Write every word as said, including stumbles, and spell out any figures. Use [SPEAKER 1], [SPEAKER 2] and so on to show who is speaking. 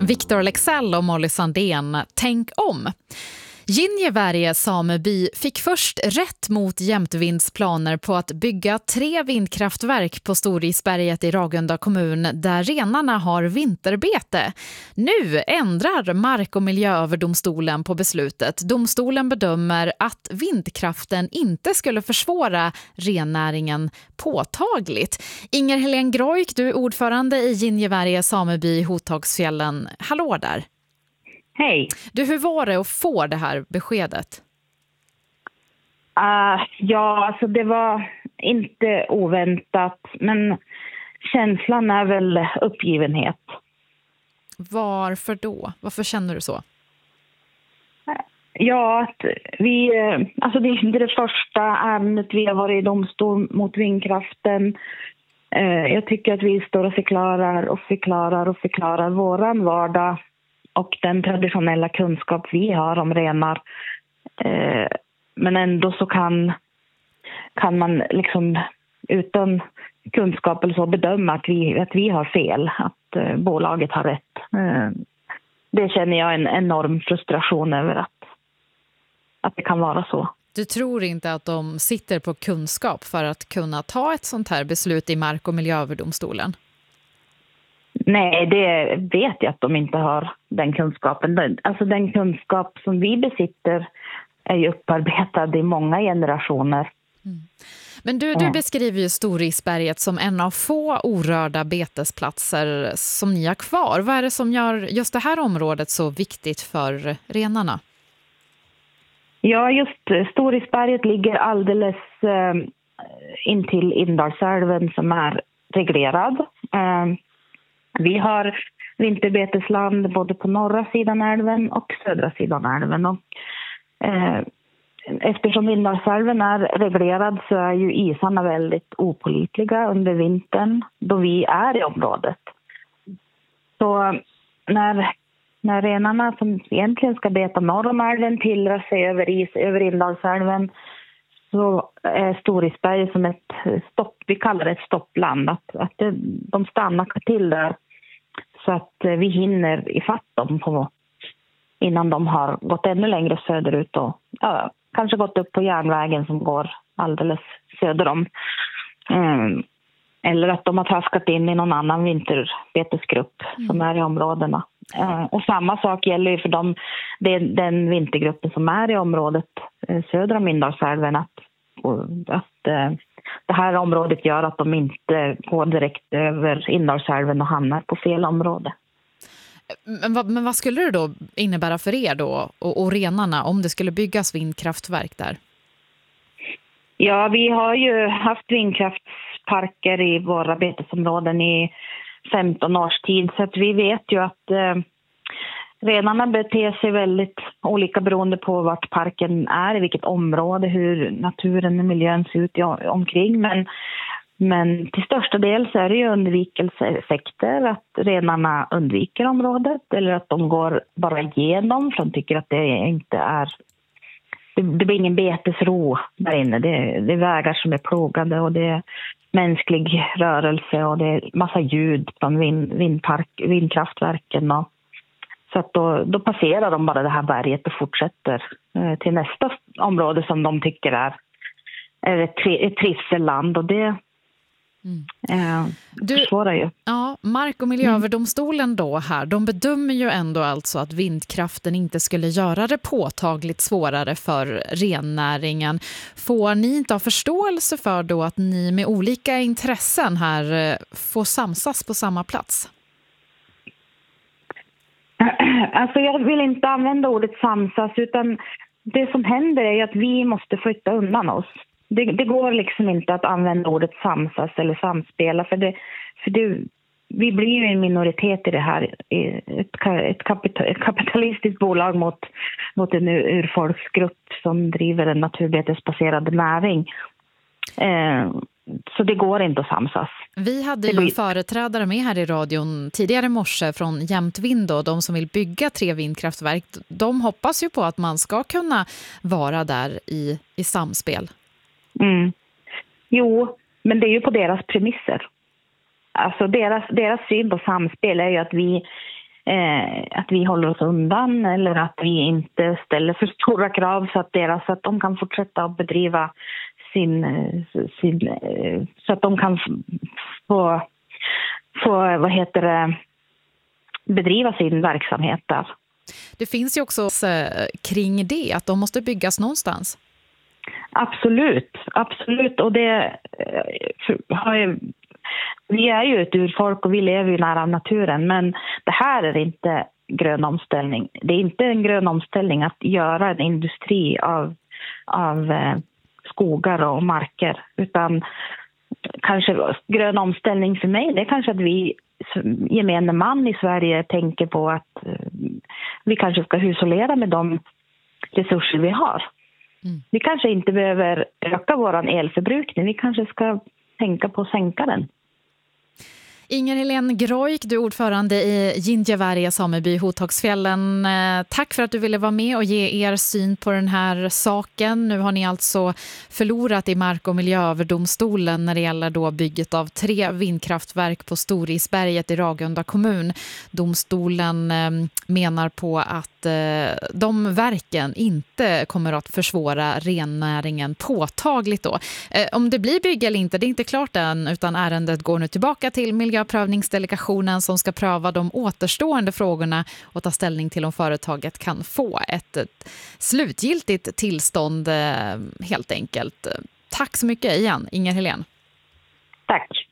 [SPEAKER 1] Viktor Leksell och Molly Sandén, tänk om. Ginjevärje sameby fick först rätt mot Jämtvinds planer på att bygga tre vindkraftverk på Storisberget i Ragunda kommun där renarna har vinterbete. Nu ändrar Mark- och miljööverdomstolen på beslutet. Domstolen bedömer att vindkraften inte skulle försvåra rennäringen påtagligt. Inger Helén Grojk, du är ordförande i Ginjevärje sameby i Hotagsfjällen. Hallå där!
[SPEAKER 2] Hej.
[SPEAKER 1] Du, hur var det att få det här beskedet?
[SPEAKER 2] Uh, ja, alltså det var inte oväntat, men känslan är väl uppgivenhet.
[SPEAKER 1] Varför då? Varför känner du så?
[SPEAKER 2] Ja, att vi, alltså det är inte det första ärendet vi har varit i domstol mot vindkraften. Uh, jag tycker att vi står och förklarar och förklarar och förklarar våran vardag och den traditionella kunskap vi har om renar. Eh, men ändå så kan, kan man liksom utan kunskap eller så bedöma att vi, att vi har fel. Att eh, bolaget har rätt. Eh, det känner jag en enorm frustration över att, att det kan vara så.
[SPEAKER 1] Du tror inte att de sitter på kunskap för att kunna ta ett sånt här beslut i Mark- och miljööverdomstolen?
[SPEAKER 2] Nej, det vet jag att de inte har den kunskapen. Alltså den kunskap som vi besitter är ju upparbetad i många generationer.
[SPEAKER 1] Mm. Men du, du beskriver ju Storisberget som en av få orörda betesplatser som ni har kvar. Vad är det som gör just det här området så viktigt för renarna?
[SPEAKER 2] Ja, just Storisberget ligger alldeles eh, intill Indalsälven som är reglerad. Eh, Vi har vinterbetesland både på norra sidan älven och södra sidan älven. Och, eh, eftersom Indalsälven är reglerad så är ju isarna väldigt opålitliga under vintern då vi är i området. Så när, när renarna som egentligen ska beta norr om älven tillrar sig över is över Indalsälven så är Storisberg som ett stopp, vi kallar det ett stoppland. Att, att det, de stannar till där så att vi hinner ifatt dem på, innan de har gått ännu längre söderut och ja, kanske gått upp på järnvägen som går alldeles söder om. Mm. Eller att de har traskat in i någon annan vinterbetesgrupp mm. som är i områdena. Uh, och samma sak gäller ju för dem, det, den vintergruppen som är i området uh, söder om Indalsälven att, att uh, det här området gör att de inte går direkt över Indalsälven och hamnar på fel område.
[SPEAKER 1] Men vad, men vad skulle det då innebära för er då och, och renarna om det skulle byggas vindkraftverk där?
[SPEAKER 2] Ja, vi har ju haft vindkraftsparker i våra betesområden i femton års tid så att vi vet ju att eh, renarna beter sig väldigt olika beroende på vart parken är, i vilket område, hur naturen och miljön ser ut i, omkring. Men, men till största del så är det ju undvikelseeffekter, att renarna undviker området eller att de går bara igenom för de tycker att det inte är, det, det blir ingen betesro där inne. Det, det är vägar som är plogade och det är mänsklig rörelse och det är massa ljud från vind, vindpark, vindkraftverken och så att då, då passerar de bara det här berget och fortsätter eh, till nästa område som de tycker är, är ett, ett trivselland. Och det mm. eh,
[SPEAKER 1] du,
[SPEAKER 2] försvårar ju.
[SPEAKER 1] Ja, Mark- och miljööverdomstolen då här, de bedömer ju ändå alltså att vindkraften inte skulle göra det påtagligt svårare för rennäringen. Får ni inte ha förståelse för då att ni med olika intressen här får samsas på samma plats?
[SPEAKER 2] Alltså jag vill inte använda ordet samsas utan det som händer är att vi måste flytta undan oss. Det, det går liksom inte att använda ordet samsas eller samspela för, det, för det, vi blir ju en minoritet i det här. Ett, ett, kapital, ett kapitalistiskt bolag mot, mot en urfolksgrupp som driver en naturbetesbaserad näring. Eh, Så det går inte att samsas.
[SPEAKER 1] Vi hade ju en företrädare med här i radion tidigare i morse från Jämtvind och de som vill bygga tre vindkraftverk. De hoppas ju på att man ska kunna vara där i, i samspel.
[SPEAKER 2] Mm. Jo, men det är ju på deras premisser. Alltså deras, deras syn på samspel är ju att vi, eh, att vi håller oss undan eller att vi inte ställer för stora krav så att, deras, så att de kan fortsätta att bedriva sin, sin så att de kan få, få vad heter det, bedriva sin verksamhet där.
[SPEAKER 1] Det finns ju också kring det att de måste byggas någonstans.
[SPEAKER 2] Absolut, absolut. Och det har ju, vi är ju ett urfolk och vi lever ju nära naturen, men det här är inte grön omställning. Det är inte en grön omställning att göra en industri av, av skogar och marker, utan kanske grön omställning för mig, det är kanske att vi gemene man i Sverige tänker på att vi kanske ska hushållera med de resurser vi har. Mm. Vi kanske inte behöver öka vår elförbrukning, vi kanske ska tänka på att sänka den.
[SPEAKER 1] Inger-Helén Groik, du är ordförande i Gindjevarje sameby Hotagsfjällen. Tack för att du ville vara med och ge er syn på den här saken. Nu har ni alltså förlorat i Mark- och miljööverdomstolen när det gäller då bygget av tre vindkraftverk på Storisberget i Ragunda kommun. Domstolen menar på att de verken inte kommer att försvåra rennäringen påtagligt då. Om det blir bygge eller inte, det är inte klart än, utan ärendet går nu tillbaka till miljöprövningsdelegationen som ska pröva de återstående frågorna och ta ställning till om företaget kan få ett, ett slutgiltigt tillstånd helt enkelt. Tack så mycket igen, Inger-Helén.
[SPEAKER 2] Tack.